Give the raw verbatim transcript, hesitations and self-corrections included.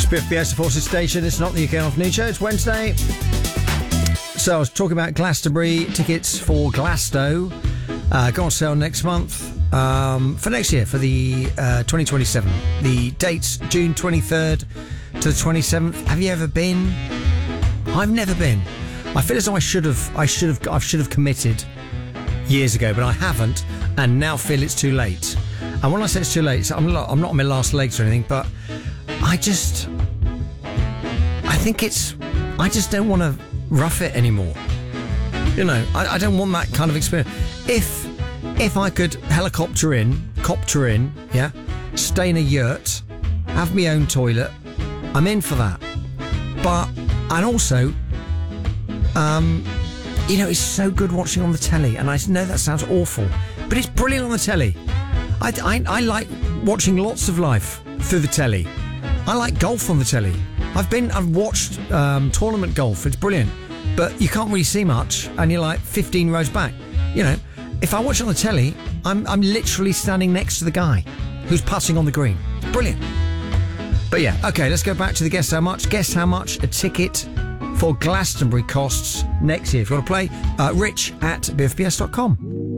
B F B S, the Forces Station. It's not the U K Off News Show. It's Wednesday. So I was talking about Glastonbury tickets for Glasto. Uh, go on sale next month. Um, for next year, for the uh, twenty twenty-seven. The dates, June twenty-third to the twenty-seventh. Have you ever been? I've never been. I feel as though I should have. I should have. I should have committed years ago, but I haven't, and now feel it's too late. And when I say it's too late, I'm not, I'm not on my last legs or anything, but I just, I think it's, I just don't want to rough it anymore. You know, I, I don't want that kind of experience. If, if I could helicopter in, copter in, yeah, stay in a yurt, have my own toilet, I'm in for that. But, and also, um, you know, it's so good watching on the telly, and I know that sounds awful, but it's brilliant on the telly. I, I, I like watching lots of life through the telly. I like golf on the telly. I've been, I've watched um, tournament golf. It's brilliant, but you can't really see much, and you're like fifteen rows back. You know, if I watch it on the telly, I'm, I'm literally standing next to the guy who's putting on the green. It's brilliant. But yeah, okay, let's go back to the guess how much. Guess how much a ticket for Glastonbury costs next year. If you want to play, uh, rich at b f b s dot com.